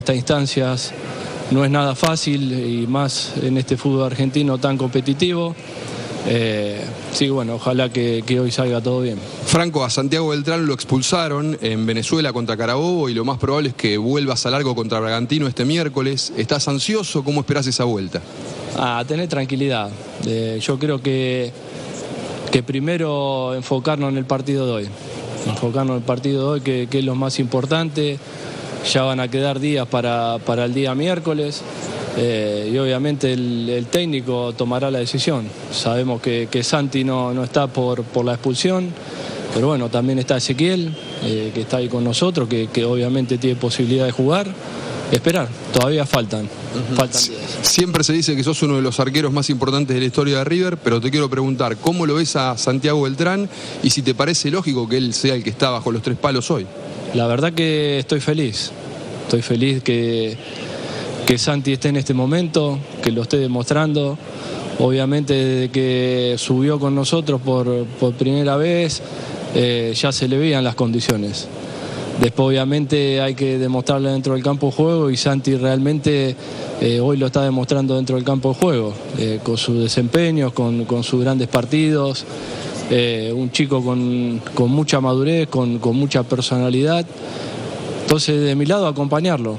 Estas instancias no es nada fácil y más en este fútbol argentino tan competitivo. Sí, bueno, ojalá que hoy salga todo bien. Franco, a Santiago Beltrán lo expulsaron en Venezuela contra Carabobo y lo más probable es que vuelvas a largo contra Bragantino este miércoles. ¿Estás ansioso? ¿Cómo esperás esa vuelta? Tener tranquilidad. Yo creo que primero enfocarnos en el partido de hoy. Enfocarnos en el partido de hoy, que es lo más importante. Ya van a quedar días para el día miércoles y obviamente el técnico tomará la decisión. Sabemos que Santi no está por la expulsión, pero bueno, también está Ezequiel, que está ahí con nosotros, que obviamente tiene posibilidad de jugar. Esperar, todavía faltan días. Siempre se dice que sos uno de los arqueros más importantes de la historia de River, pero te quiero preguntar, ¿cómo lo ves a Santiago Beltrán y si te parece lógico que él sea el que está bajo los 3 palos hoy? La verdad que estoy feliz que Santi esté en este momento, que lo esté demostrando. Obviamente desde que subió con nosotros por primera vez ya se le veían las condiciones. Después obviamente hay que demostrarlo dentro del campo de juego y Santi realmente hoy lo está demostrando dentro del campo de juego, con sus desempeños, con sus grandes partidos. Un chico con mucha madurez, con mucha personalidad. Entonces de mi lado acompañarlo,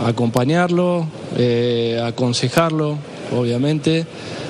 aconsejarlo obviamente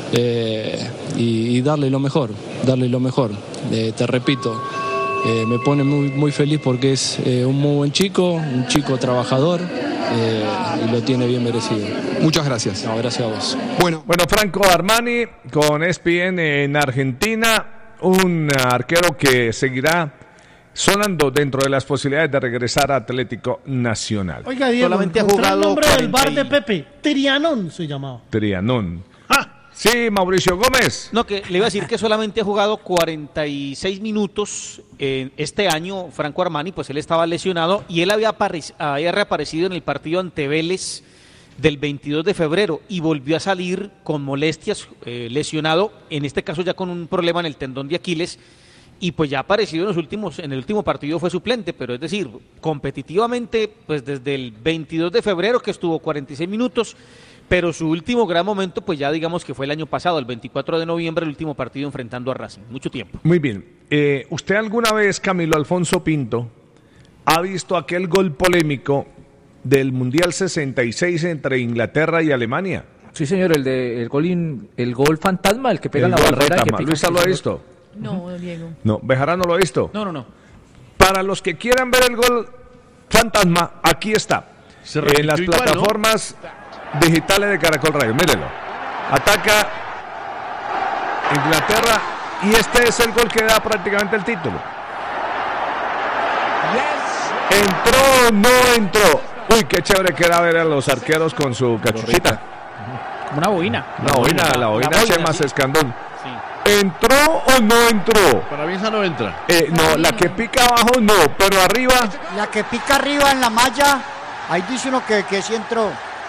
y darle lo mejor. Te repito, me pone muy feliz porque es un muy buen chico, un chico trabajador y lo tiene bien merecido. Muchas gracias. No, gracias a vos. Bueno, Franco Armani con ESPN en Argentina, un arquero que seguirá sonando dentro de las posibilidades de regresar a Atlético Nacional. Oiga, Diego, solamente ha jugado el nombre 40 del bar de Pepe, Trianón se llamaba. Trianón. Sí, Mauricio Gómez. No, que le iba a decir que solamente ha jugado 46 minutos este año. Franco Armani, pues él estaba lesionado y él había reaparecido en el partido ante Vélez del 22 de febrero y volvió a salir con molestias, lesionado, en este caso ya con un problema en el tendón de Aquiles. Y pues ya ha aparecido en el último partido fue suplente, pero es decir, competitivamente, pues desde el 22 de febrero que estuvo 46 minutos, pero su último gran momento, pues ya digamos que fue el año pasado, el 24 de noviembre, el último partido enfrentando a Racing, mucho tiempo. Muy bien, ¿usted alguna vez, Camilo Alfonso Pinto, ha visto aquel gol polémico del Mundial 66 entre Inglaterra y Alemania? Sí, señor, el gol fantasma, el que pega en la barrera. ¿Luisa lo ha visto? No, Diego. No, Bejarano lo ha visto. No. Para los que quieran ver el gol fantasma, aquí está. En las plataformas digitales de Caracol Radio. Mírenlo. Ataca Inglaterra y este es el gol que da prácticamente el título. ¿Entró o no entró? Uy, qué chévere que era ver a los arqueros con su cachuchita. Como una boina. La boina Chema sí. Escandón. Sí. ¿Entró o no entró? Para mí esa no entra. No, la que pica abajo no, pero arriba. La que pica arriba en la malla, ahí dice uno que sí entró.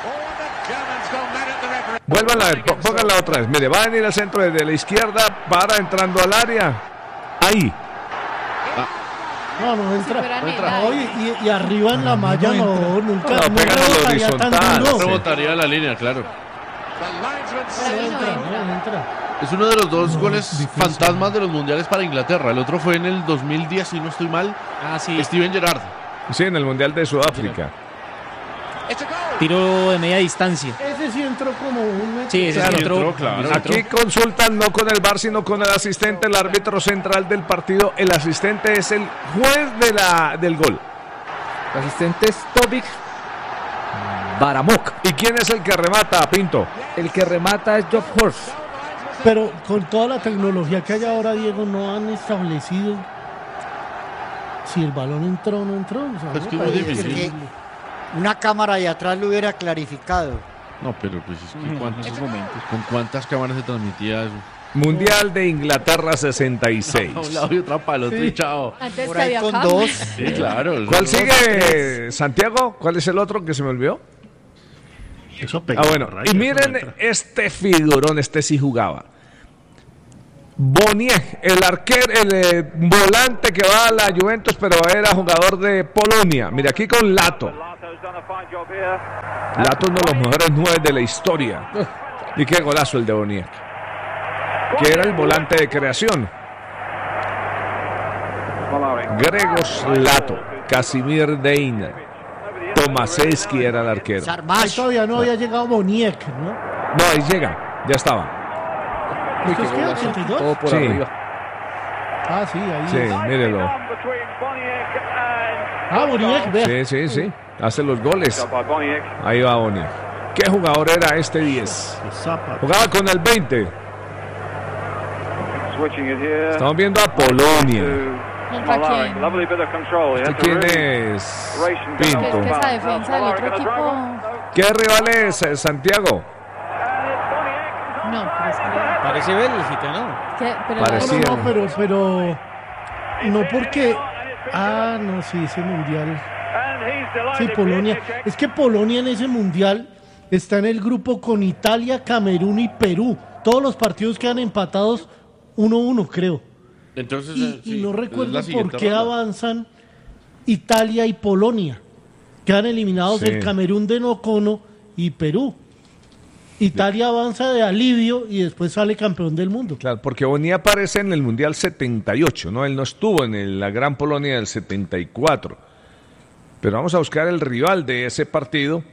Vuélvanla a ver, pónganla otra vez. Mire, va a venir al centro desde la izquierda, para entrando al área. Ahí. No entra. Sí, No entra. Y arriba en la malla nunca. No, pegan en la horizontal. No rebotaría la línea, claro. No entra. Es uno de los dos goles fantasmas de los mundiales para Inglaterra. El otro fue en el 2010, si no estoy mal. Sí. Steven Gerrard. Sí, en el Mundial de Sudáfrica. Tiro de media distancia. Ese sí entró como un... Sí, ese sí entró. Claro. Aquí consultan no con el VAR, sino con el asistente, el árbitro central del partido. El asistente es el juez del gol. El asistente es Tobic Baramok. ¿Y quién es el que remata, Pinto? El que remata es Job Horst. Pero con toda la tecnología que hay ahora, Diego, no han establecido si el balón entró o no entró. O sea, Es que es muy difícil. Que una cámara de atrás lo hubiera clarificado. No, pero pues es que ¿con cuántas cámaras se transmitía eso? Mundial de Inglaterra 66. A un lado y otra para el otro y chao. Antes Por que ahí había con cámara. dos. Sí, claro. ¿Cuál sigue, Santiago? ¿Cuál es el otro que se me olvidó? Eso pega. Bueno, y miren este figurón, este sí jugaba. Boniek, el arquero, el volante que va a la Juventus, pero era jugador de Polonia. Mira aquí con Lato. Lato, uno de los mejores 9 de la historia. Y qué golazo el de Boniek, que era el volante de creación. Gregos Lato, Casimir Deina, Tomaseski era el arquero. Ahí todavía no había llegado Boniek, ¿no? No, ahí llega, ya estaba. ¿Esto es qué? ¿82? Todo por Sí. arriba. Ah, sí, ahí Sí, es. mírelo. Ah, Boniek, vea. Sí. Hace los goles. Ahí va Boniek. ¿Qué jugador era este 10? Jugaba con el 20. Estamos viendo a Polonia. ¿Contra quién? ¿Este quién es? Que es Pinto. que esa defensa del otro equipo. ¿Qué rival es, Santiago? No, pero es que. Parece Bélgica, ¿no? Pero Parecía. No, pero no porque. Ah, no, sí, ese mundial. Sí, Polonia. Es que Polonia en ese mundial está en el grupo con Italia, Camerún y Perú. Todos los partidos quedan empatados 1-1, creo. Entonces, Y no es recuerdo la por siguiente qué ronda. avanzan Italia y Polonia. Quedan eliminados Sí. el Camerún de Nocono y Perú. Italia avanza de alivio y después sale campeón del mundo. Claro, porque Boniek aparece en el Mundial 78, ¿no? Él no estuvo en la Gran Polonia del 74. Pero vamos a buscar el rival de ese partido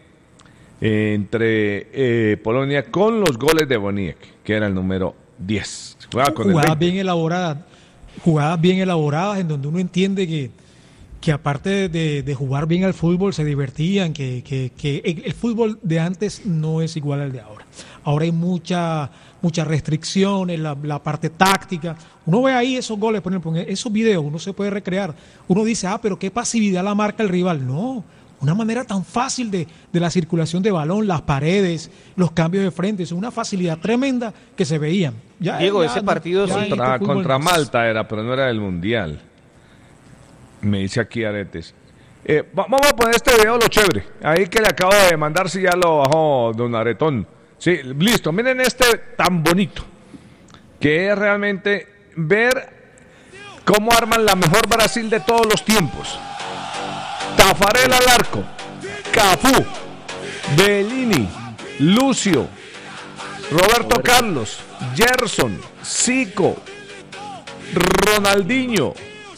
entre Polonia con los goles de Boniek, que era el número 10. Jugaba con el 20. Jugadas bien elaboradas en donde uno entiende que aparte de jugar bien al fútbol se divertían, que el fútbol de antes no es igual al de ahora. Ahora hay muchas restricciones, la parte táctica. Uno ve ahí esos goles, por ejemplo, en esos videos uno se puede recrear. Uno dice, pero qué pasividad la marca el rival. No, una manera tan fácil de la circulación de balón, las paredes, los cambios de frente. Es una facilidad tremenda que se veían. Diego, ese partido sí. Contra Malta era, pero no era del Mundial. Me dice aquí Aretes. Vamos a poner este video, lo chévere. Ahí que le acabo de mandar, si ya lo bajó don Aretón. Sí, listo. Miren este tan bonito, que es realmente ver cómo arman la mejor Brasil de todos los tiempos. Tafarel al arco, Cafú, Bellini, Lucio, Roberto Carlos, Gerson, Zico, Ronaldinho,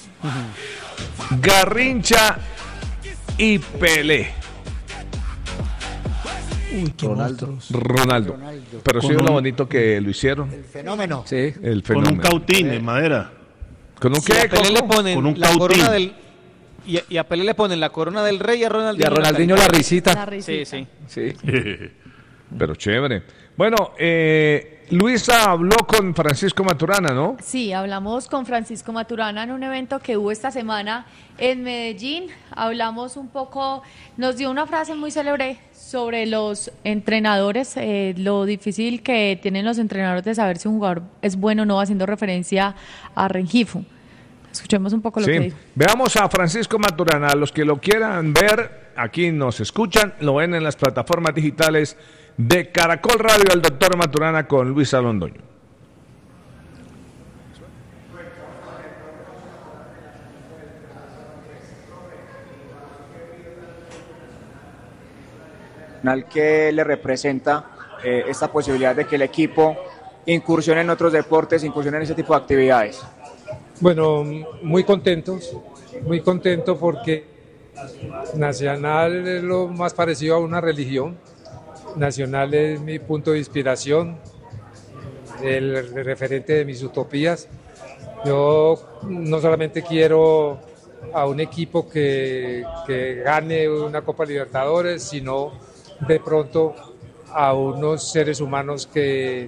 Garrincha y Pelé. Uy, qué Ronaldo. monstruos. Ronaldo. Pero sí es lo bonito que lo hicieron. El fenómeno. Sí. El Con fenómeno. un cautín en madera. ¿Con un Sí, qué? a Pelé le Coco? ponen Con un la cautín. corona del... Y a Pelé le ponen la corona del rey y a Y Ronaldinho. a Ronaldinho la risita. La risita. Sí. Sí. Pero chévere. Bueno, Luisa habló con Francisco Maturana, ¿no? Sí, hablamos con Francisco Maturana en un evento que hubo esta semana en Medellín. Hablamos un poco, nos dio una frase muy célebre sobre los entrenadores, lo difícil que tienen los entrenadores de saber si un jugador es bueno o no, haciendo referencia a Rengifo. Escuchemos un poco lo que dijo. Veamos a Francisco Maturana. A los que lo quieran ver, aquí nos escuchan, lo ven en las plataformas digitales de Caracol Radio, el doctor Maturana con Luisa Londoño. Que le representa esta posibilidad de que el equipo incursione en otros deportes, incursione en ese tipo de actividades. Bueno, muy contento porque Nacional es lo más parecido a una religión. Nacional es mi punto de inspiración, el referente de mis utopías. Yo no solamente quiero a un equipo que gane una Copa Libertadores, sino de pronto a unos seres humanos que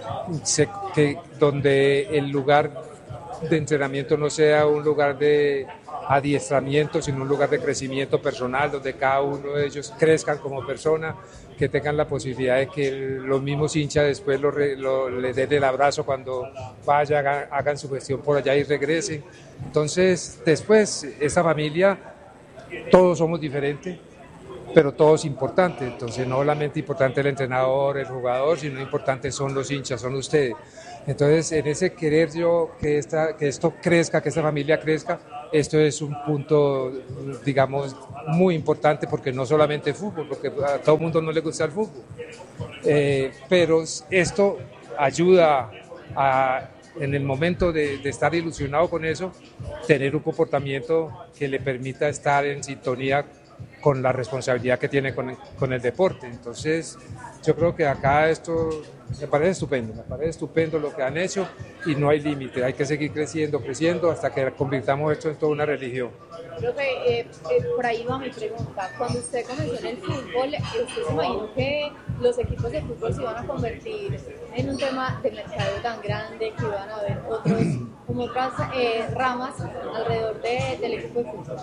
donde el lugar de entrenamiento no sea un lugar de adiestramiento, sino un lugar de crecimiento personal, donde cada uno de ellos crezcan como persona, que tengan la posibilidad de que los mismos hinchas después le den el abrazo cuando vayan, hagan su gestión por allá y regresen. Entonces, después, esta familia, todos somos diferentes, pero todo es importante. Entonces no solamente importante el entrenador, el jugador, sino importante son los hinchas, son ustedes. Entonces en ese querer yo que esto crezca, que esta familia crezca, esto es un punto, digamos, muy importante, porque no solamente fútbol, porque a todo el mundo no le gusta el fútbol, pero esto ayuda en el momento de estar ilusionado con eso, tener un comportamiento que le permita estar en sintonía con la responsabilidad que tiene con el deporte. Entonces yo creo que acá esto me parece estupendo lo que han hecho, y no hay límite, hay que seguir creciendo hasta que convirtamos esto en toda una religión. Profe, por ahí va mi pregunta. Cuando usted comenzó en el fútbol, ¿usted se imaginó que los equipos de fútbol se iban a convertir en un tema de mercado tan grande, que iban a haber otras ramas alrededor del equipo de fútbol?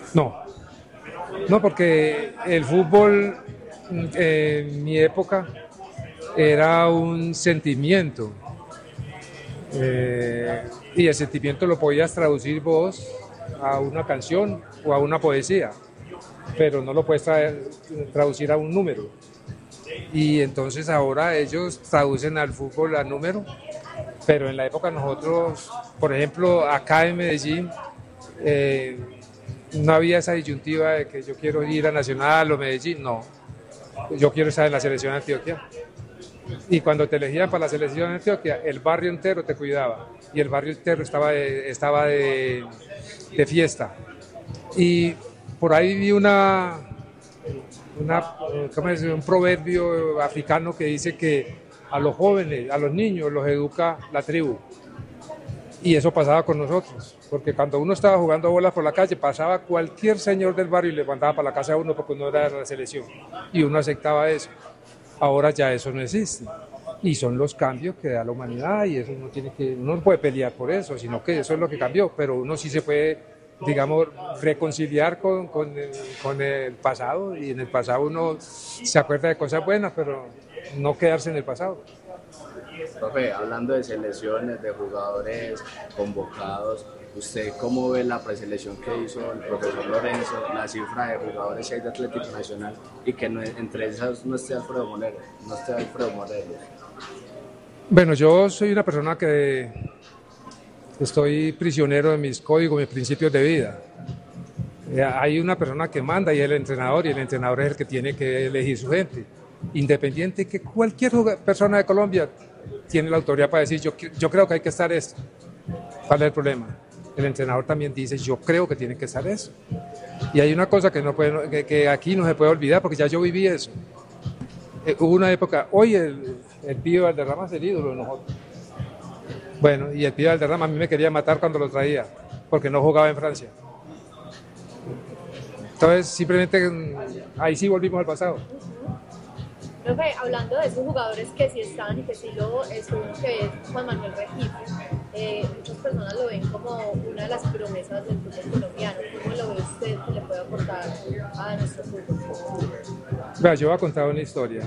No, porque el fútbol en mi época era un sentimiento, y el sentimiento lo podías traducir vos a una canción o a una poesía, pero no lo puedes traducir a un número. Y entonces ahora ellos traducen al fútbol a número, pero en la época nosotros, por ejemplo, acá en Medellín, no había esa disyuntiva de que yo quiero ir a Nacional o Medellín, no, yo quiero estar en la selección de Antioquia. Y cuando te elegían para la selección de Antioquia, el barrio entero te cuidaba, y el barrio entero estaba de fiesta. Y por ahí vi un proverbio africano que dice que a los jóvenes, a los niños los educa la tribu. Y eso pasaba con nosotros, porque cuando uno estaba jugando bolas por la calle, pasaba cualquier señor del barrio y le mandaba para la casa a uno porque uno era de la selección, y uno aceptaba eso. Ahora ya eso no existe, y son los cambios que da la humanidad, y eso uno no puede pelear por eso, sino que eso es lo que cambió, pero uno sí se puede, digamos, reconciliar con el pasado, y en el pasado uno se acuerda de cosas buenas, pero no quedarse en el pasado. Profe, hablando de selecciones, de jugadores convocados, ¿usted cómo ve la preselección que hizo el profesor Lorenzo, la cifra de jugadores que hay de Atlético Nacional, y que entre esas no esté Alfredo Morelos? Bueno, yo soy una persona que estoy prisionero de mis códigos, mis principios de vida. Hay una persona que manda, y es el entrenador, y el entrenador es el que tiene que elegir su gente. Independiente que cualquier persona de Colombia tiene la autoridad para decir, yo creo que hay que estar esto. ¿Cuál es el problema? El entrenador también dice, yo creo que tiene que estar eso. Y hay una cosa que aquí no se puede olvidar, porque ya yo viví eso. Hubo una época, hoy el Pío Valderrama es el ídolo de nosotros. Bueno, y el Pío Valderrama a mí me quería matar cuando lo traía, porque no jugaba en Francia. Entonces, simplemente ahí sí volvimos al pasado. Profe, hablando de esos jugadores que sí están y que sí lo estuvieron, que es Juan Manuel Rengifo, muchas personas lo ven como una de las promesas del fútbol colombiano. ¿Cómo lo ve usted que le puede aportar a nuestro fútbol? Vea, yo voy a contar una historia.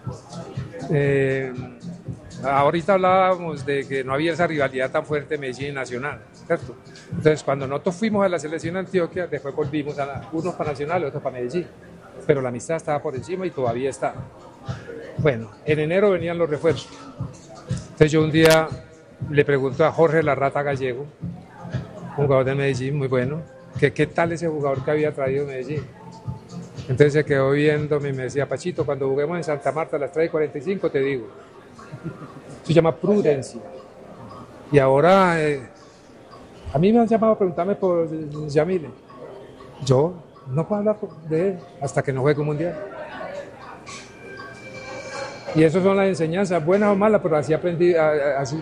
Ahorita hablábamos de que no había esa rivalidad tan fuerte Medellín y Nacional, ¿cierto? Entonces, cuando nosotros fuimos a la selección de Antioquia, después volvimos unos para Nacional y otros para Medellín, pero la amistad estaba por encima y todavía está. Bueno, en enero venían los refuerzos. Entonces yo un día le pregunto a Jorge La Rata Gallego, un jugador de Medellín muy bueno, que qué tal ese jugador que había traído Medellín. Entonces se quedó viéndome y me decía, Pachito, cuando juguemos en Santa Marta a las 3:45 te digo. Se llama prudencia. Y ahora a mí me han llamado a preguntarme por Yamile. Yo no puedo hablar de él hasta que no juegue un mundial. Y esas son las enseñanzas, buenas o malas, pero así aprendí, así.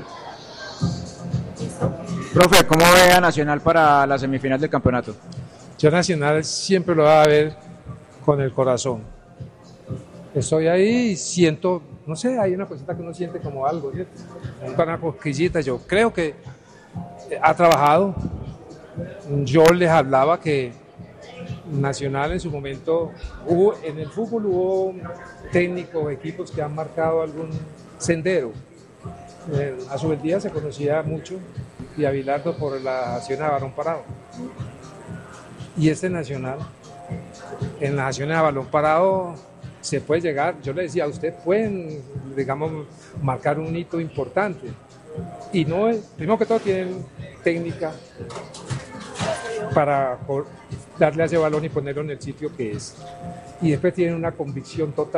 Profe, ¿cómo ve a Nacional para la semifinal del campeonato? Yo Nacional siempre lo voy a ver con el corazón. Estoy ahí y siento, no sé, hay una cosita que uno siente como algo, ¿cierto? Una cosquillita. Yo creo que ha trabajado. Yo les hablaba que Nacional en su momento, en el fútbol hubo técnicos, equipos que han marcado algún sendero. A Subeldía se conocía mucho, y a Bilardo por la acción a Barón Parado. Y este Nacional en las acciones a balón parado se puede llegar, yo le decía, ustedes pueden, digamos, marcar un hito importante. Y no es, primero que todo tienen técnica para darle a ese balón y ponerlo en el sitio que es. Y después tienen una convicción total.